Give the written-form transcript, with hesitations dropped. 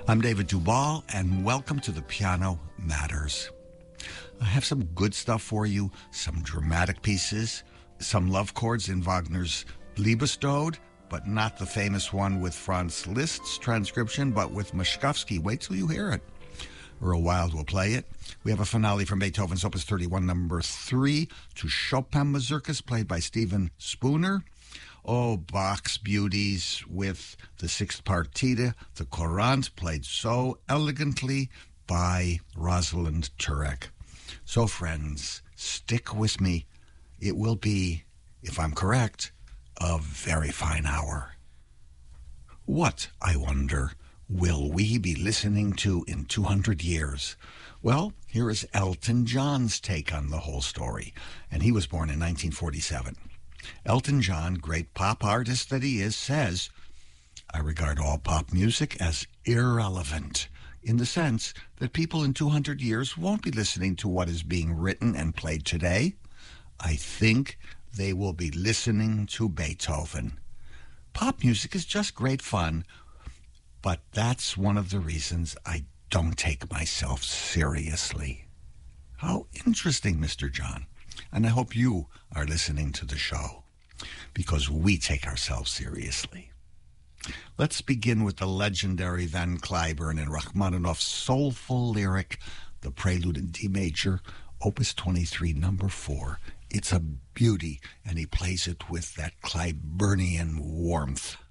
I'm David Duvall, and welcome to The Piano Matters. I have some good stuff for you, some dramatic pieces, some love chords in Wagner's Liebestod, but not the famous one with Franz Liszt's transcription, but with Moszkowski. Wait till you hear it. Earl Wild will play it. We have a finale from Beethoven's Opus 31, number 3, to Chopin Mazurkas, played by Stephen Spooner. Oh, Bach's beauties with the Sixth Partita, the Courante, played so elegantly by Rosalind Turek. So, friends, stick with me. It will be, if I'm correct, a very fine hour. What, I wonder, will we be listening to in 200 years? Well, here is Elton John's take on the whole story, and he was born in 1947. Elton John, great pop artist that he is, says, "I regard all pop music as irrelevant, in the sense that people in 200 years won't be listening to what is being written and played today. I think they will be listening to Beethoven. Pop music is just great fun, but that's one of the reasons I don't take myself seriously." How interesting, Mr. John. And I hope you are listening to the show, because we take ourselves seriously. Let's begin with the legendary Van Cliburn and Rachmaninoff's soulful lyric, the Prelude in D major, Opus 23, number 4. It's a beauty, and he plays it with that Cliburnian warmth.